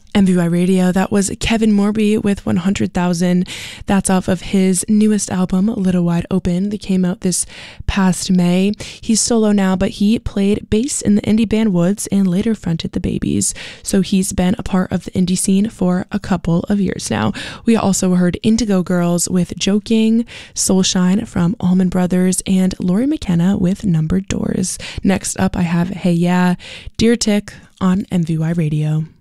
MVY Radio, that was Kevin Morby with 100,000. That's off of his newest album, Little Wide Open, that came out this past May. He's solo now, but he played bass in the indie band Woods and later fronted the Babies. So he's been a part of the indie scene for a couple of years now. We also heard Indigo Girls with Joking, Soulshine from Allman Brothers, and Lori McKenna with Numbered Doors. Next up, I have Hey Yeah, Deer Tick on MVY Radio.